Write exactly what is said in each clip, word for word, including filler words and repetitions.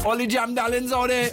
All the jam darlings out there.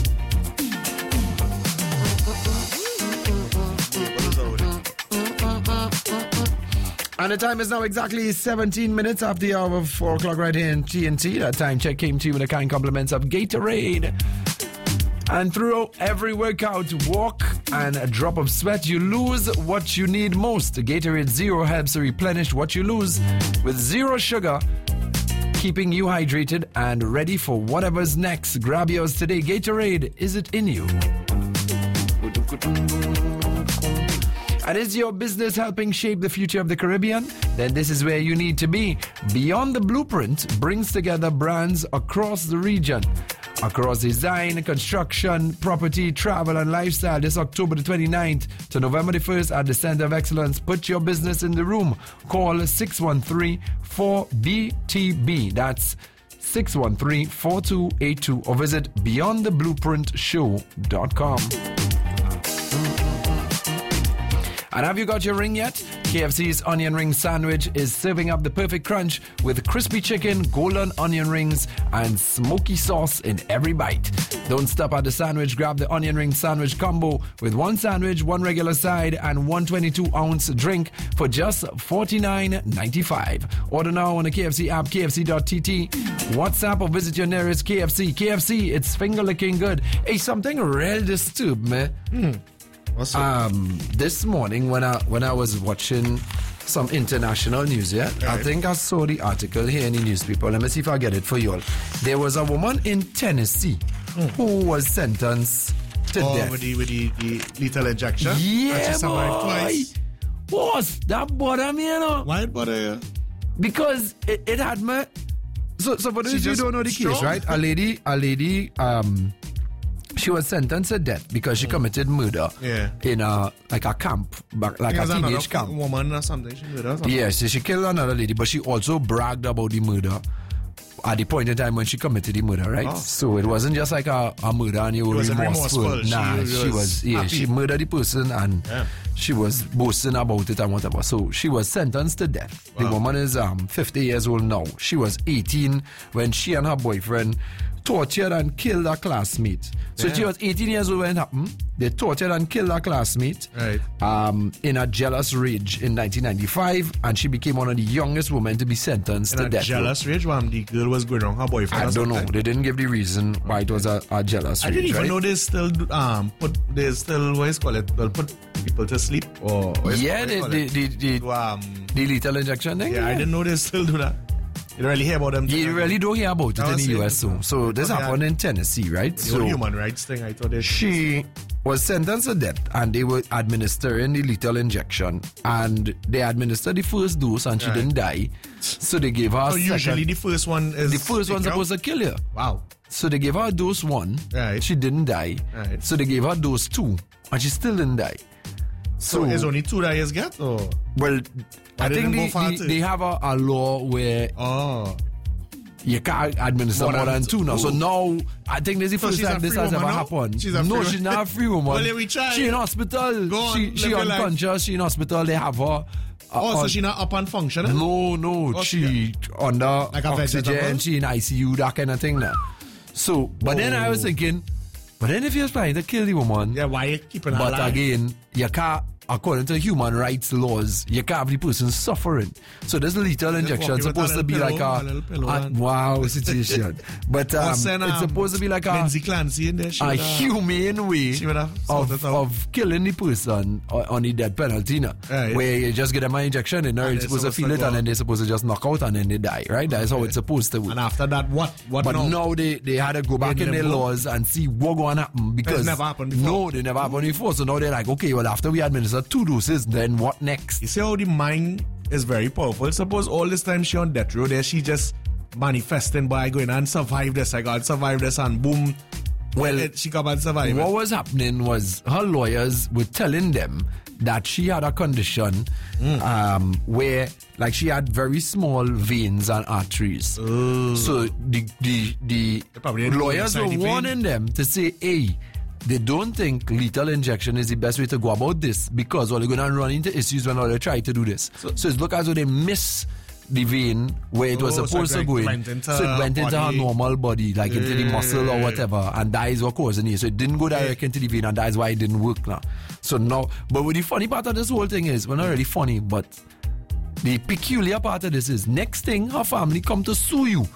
And the time is now exactly seventeen minutes after the hour of four o'clock right here in T N T. That time check came to you with the kind compliments of Gatorade. And through every workout, walk, and a drop of sweat, you lose what you need most. Gatorade Zero helps to replenish what you lose with zero sugar, keeping you hydrated and ready for whatever's next. Grab yours today. Gatorade, is it in you? And is your business helping shape the future of the Caribbean? Then this is where you need to be. Beyond the Blueprint brings together brands across the region. Across design, construction, property, travel, and lifestyle this October the twenty-ninth to November the first at the Center of Excellence. Put your business in the room. Call six one three four B T B. That's six one three four two eight two or visit beyond the blueprint show dot com. And have you got your ring yet? K F C's onion ring sandwich is serving up the perfect crunch with crispy chicken, golden onion rings, and smoky sauce in every bite. Don't stop at the sandwich. Grab the onion ring sandwich combo with one sandwich, one regular side, and one twenty-two ounce drink for just forty-nine ninety-five. Order now on the K F C app, K F C dot T T, WhatsApp, or visit your nearest K F C. K F C, it's finger licking good. Hey, something real disturbed me. Hmm. What's up? Um, this morning when I when I was watching some international news, yeah, right. I think I saw the article here in the newspaper. Let me see if I get it for you all. There was a woman in Tennessee mm. who was sentenced to oh, death. with the with the, the lethal injection. Yeah, boy. Twice. Boss, that bother me, you know. Why it bother you? Because it, it had me. So, so for those you don't know the strong. case, right? A lady, a lady, um. she was sentenced to death because she committed murder yeah. in a like a camp, back, like a teenage camp. Woman or something. She murdered something. Yes, yeah, so she killed another lady, but she also bragged about the murder at the point in time when she committed the murder, right? Oh. So it wasn't just like a, a murder and you were remorseful. remorseful. Nah, she, she was, yeah, happy. she murdered the person and yeah. she was boasting about it and whatever. So she was sentenced to death. Wow. The woman is um fifty years old now. She was eighteen when she and her boyfriend tortured and killed her classmate. So yeah. she was eighteen years old when it happened. They tortured and killed her classmate right. um, in a jealous rage in nineteen ninety-five, and she became one of the youngest women to be sentenced in to a death. jealous rage? Well, the girl was going on her boyfriend. I don't know. They didn't give the reason why it was a, a jealous I rage. didn't even right? know they still um put they still what is call it? They'll put people to sleep or yeah, the the, the, the, to, um, the lethal injection thing. Yeah, yeah, I didn't know they still do that. You don't really hear about them. You really don't hear about it in the U S. So, so this okay, happened in Tennessee, right? The so human rights thing. I thought they she was sentenced to death, and they were administering the lethal injection, and they administered the first dose, and she right. didn't die. So they gave her. So a usually second, the first one is the first one's supposed to kill her. Wow. So they gave her dose one. Right. She didn't die. Right. So they gave her dose two, and she still didn't die. So, so it's only two that you get, or well, I think they, they, they they have a, a law where oh. you can't administer more, more than, than two now. Ooh. So now, I think this is the so first time this has ever now? happened. She's a no, free she's not a free woman. Well, we try. She in hospital. Go on, she she unconscious. She in hospital. They have her. Uh, oh, on, so she not up and functioning? No, no. Oh, she yeah. under like oxygen. She in I C U, that kind of thing now. So, but oh. then I was thinking, but then if you're trying to kill the woman. Yeah, why you keeping her But alive? again, you can't. According to human rights laws, you can't have the person suffering. So this lethal injection is supposed to be pillow, like a, a, a wow situation. But um, then, um, it's supposed to be like a, Lindsay Clancy in there, a humane way of, of killing the person on, on the death penalty, no? Right. Where you just get them an injection and now you're supposed to feel it and then they're supposed to just knock out and then they die, right? That's okay. how it's supposed to work. And after that, what? what but now? now they, they had to go back in their laws and see what going to happen because it's never happened before. No, they never happened before. So now they're like, okay, well, after we administer two doses, then what next? You see how the mind is very powerful. Suppose all this time she on death row there, she just manifesting by going and survive this, I got survive this and boom. Well, it, she come and survive. What it. was happening was her lawyers were telling them that she had a condition mm. um, where like she had very small veins and arteries. Ooh. So the the, the lawyers were warning them to say, hey, they don't think lethal injection is the best way to go about this because well, they're going to run into issues when they try to do this. So, so it's look as though they miss the vein where it was Oh, supposed so it to go in. went into So it went her into her body. normal body, like into the muscle or whatever, and that is what causing it. So it didn't go direct into the vein, and that is why it didn't work now. So now, but what the funny part of this whole thing is, well, not really funny, but the peculiar part of this is, next thing, her family come to sue you.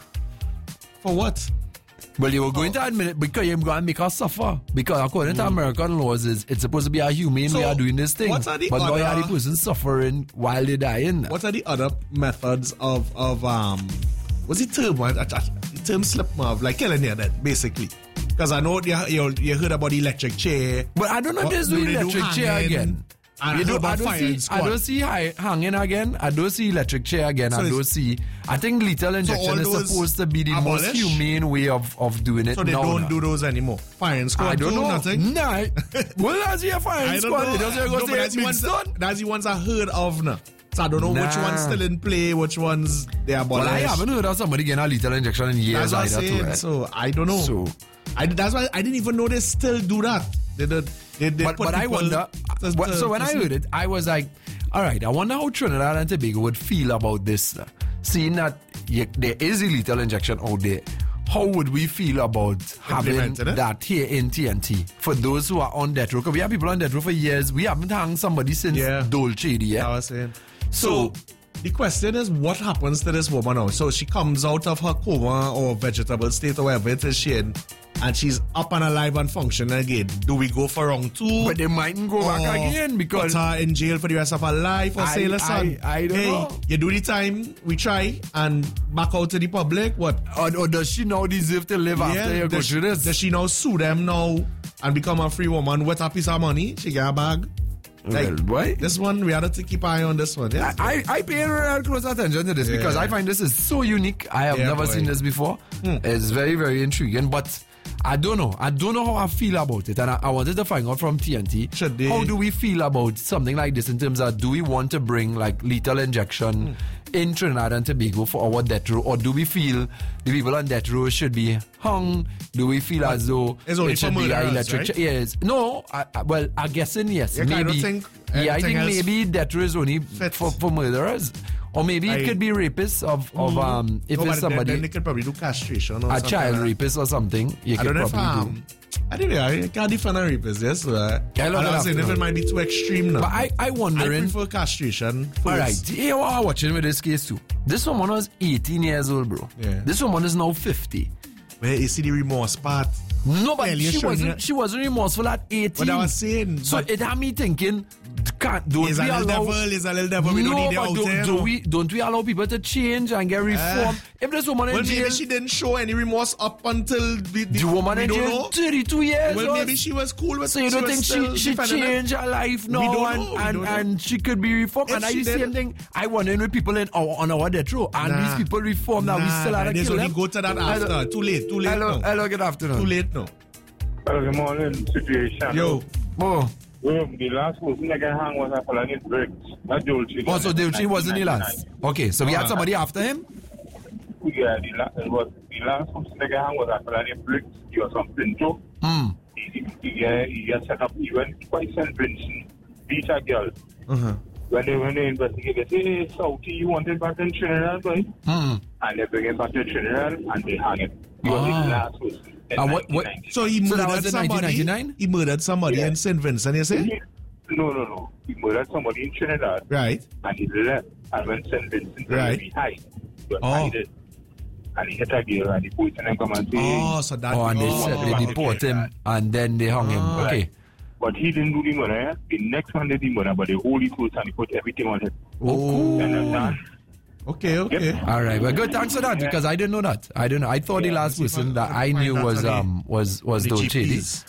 For what? Well, you were going to admit it because you're going to make her suffer. Because according to American laws, is it's supposed to be a humane So, way of doing this thing. what are the But now you are other- the person suffering while they're dying. What are the other methods of of um? What's the term? I- I- I- The term slip mouth, like killing you, that basically. Because I know you, you you heard about the electric chair. But I don't know if What there's do no they do electric chair hanging? again. And You I don't, heard I about don't fire see. and I squad. don't see high, hanging again. I don't see electric chair again. So I don't it's- see. I think lethal injection all is those supposed to be the most abolished? humane way of, of doing it. So they now, don't now. do those anymore. Fire and squad I don't too, know. nothing. Nah. Well, that's your fire I and don't squad. know. They don't say No, go but say that's the big ones son. that- that's the ones I heard of now. So I don't know which Nah. ones still in play, which ones they are Well, I haven't heard of somebody getting a lethal injection in years That's what I'm either. saying. Too, right? So I don't know. So- I, that's why I didn't even know they still do that. They did. They, they but put but I people wonder. to- what- to- so when to I see- heard it, I was like, all right, I wonder how Trinidad and Tobago would feel about this. uh, Seeing that you, there is a lethal injection out there, how would we feel about having Implemented it? that here in T N T? For those who are on death row, because we have people on death row for years. We haven't hung somebody since Yeah. Dolce, yeah. I was saying. So- So, the question is, what happens to this woman now? So she comes out of her coma or vegetable state or whatever it is she in, and she's up and alive and functioning again. Do we go for round two? But they mightn't go back Or again because put her in jail for the rest of her life, or I- say, listen, I- I don't hey, know. you do the time, we try, and back out to the public. What? or, or does she now deserve to live after you go does, through this? does she now sue them now and become a free woman with a piece of money? She get a bag. Well, why? This one, we have to keep eye on this one. Yeah. I, I pay real close attention to this Yeah. because I find this is so unique. I have Yeah, never boy. seen this before. It's very, very intriguing. But I don't know. I don't know how I feel about it. And I, I wanted to find out from T N T. Should they- How do we feel about something like this in terms of do we want to bring like lethal injection in Trinidad and Tobago for our death row? Or do we feel the people on death row should be hung? Do we feel as though It's only it should for be a murderers, electric right? chair? Yes. No, I, I, well, I'm guessing yes. Yeah, 'cause I maybe. don't think yeah, I anything think else maybe death row is only fits. for, for murderers. Or maybe it I- could be rapists of, of um if No, it's but then- somebody then they could probably do castration or a something child like that. rapist or something. You I could don't know if probably um, do. I don't know. I can't defend a rapist. Yes, so, uh, Yeah, I I don't don't have saying to if know. it might be too extreme now. But I I I wondering. prefer castration. First. All right, here we are watching with this case too. This woman was eighteen years old, bro. Yeah. This woman is now fifty. Where you see the remorse part. No, but Yeah, you're she showing wasn't. it. She wasn't remorseful at eighteen. What I was saying. So but it had me thinking, can't don't is we a little allow? devil, is a little devil. We no, don't need it but out do, there. do no. we don't we allow people to change and get reform? if this woman Well, in jail, maybe she didn't show any remorse up until the, the, the woman we in don't jail know. thirty-two years. Well, old. maybe she was cool with. So you don't was think still she she defending it? changed her life now don't and know, we and, don't know. and she could be reformed? If And I she the same did- thing. I wondering with people in our, on our death row and Nah. these people reform now. we Nah, still have nah, to there's kill only them. go to that Hello. after. Too late. Too late Hello, now. hello, good afternoon. Too late now. Well, good morning, situation. Yo. Oh, Well, the last person that got hung was a fellow named Briggs. Not Dolce. oh, so Dolce wasn't the last. Okay, so we had somebody after him. Yeah, the last, it was, the last person that got hung was a fellow named Briggs. He was from Pinto. Hmm. He, he, he, uh, he had set up, he went twice Saint Vincent, beat a girl. Uh-huh. When they, when they investigated, they say, hey, Southie, you wanted back in Trinidad, boy? Hmm. And they bring him back to Trinidad and they hang him. He was Ah. the last person. in And what- what- nineteen ninety. So he So that murdered was in somebody. nineteen ninety-nine? He murdered somebody Yeah. in Saint Vincent. You say? He- No, no, no. He murdered somebody in Trinidad. Right. And he left and went Saint Vincent Right. and he hide. But Oh. hide it. And he hit a girl and the police and come and say, Oh, so that. Oh, and they oh, said they okay. deport him and then they hung him. Ah. Okay. but he didn't do the murder. The next one did the murder, but they hold it close and he put everything on him. Oh. You understand? Okay. Okay. Yep. All right, well, good. Thanks for that because I didn't know that. I don't know. I thought the last let's see if person I- that I I can knew find that was on the- um was was The Dolce. G Ps.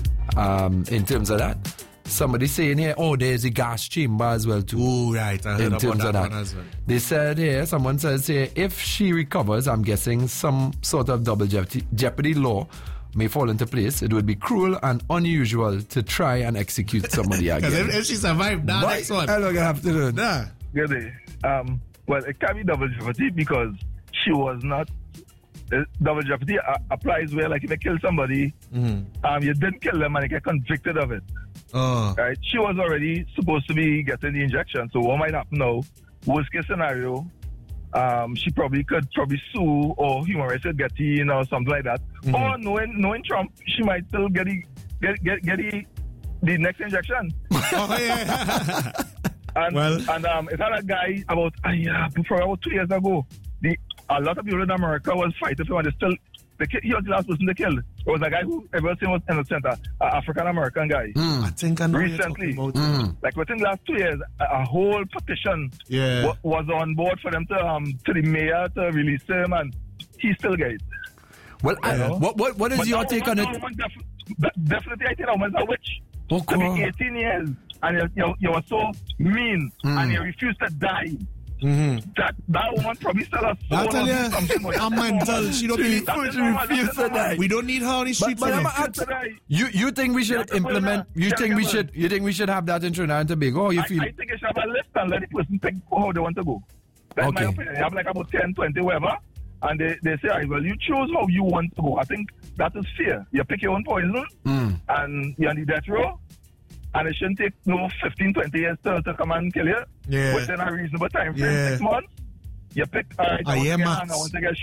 Um, in terms of that, somebody saying here, oh, there's a gas chamber as well too. Oh, right. I heard in about terms that, of that, one as well. they said here, someone says here, if she recovers, I'm guessing some sort of double jeopardy, jeopardy law may fall into place. It would be cruel and unusual to try and execute somebody Because again. if, if she survived that Bye. next one. Hello, good afternoon. Nah. Good day. Um, well, it can be double jeopardy because she was not. Uh, double jeopardy uh, applies where, like, if you kill somebody, Mm-hmm. um, you didn't kill them and you get convicted of it. Oh. Right? She was already supposed to be getting the injection. So what might happen now? Worst case scenario, um, she probably could probably sue or human rights could get in or something like that. Mm-hmm. Or knowing knowing Trump, she might still get the, get get get the, the next injection. Oh, yeah. And Well- and um, it had a guy about uh, yeah, before about two years ago. The a lot of people in America was fighting for him, and they still they, ki- he was the last person they killed. It was a guy who everyone was innocent, an African American guy. I think I know what you're Recently. talking about. Like within the last two years, a, a whole petition Yeah. wa- was on board for them to um to the mayor to release him, and he still gets it. Well, I, Yeah. what what what is But your that take on woman- it? that woman def- de- definitely, I think that woman's a witch. Oh, To be God. eighteen years, and you, you, you were so mean, and you refused to die. Mm-hmm. That that woman probably still has soul. I'll tell or you, something, but I'm that's mental. normal. She don't believe. That's She normal, refused that's to normal. die. We don't need her on the streets. but you I'm know. a- Refused to die. You you think we should Yeah, but implement? we're You not- think yeah, we yeah, should? You think we should have that in Trinidad and Tobago? How you I, feel? I think you should have a list and let the person pick how they want to go. That's Okay. my opinion. You have like about ten, twenty, whatever, and they, they say, well, you choose how you want to go. I think that is fair. You pick your own poison, Mm. and you're on the death row, and it shouldn't take no fifteen, twenty years to, to come and kill you Yeah. within a reasonable time frame, Yeah. six months. You pick, all right, Ah, I want yeah, to get Max. hung, I want to get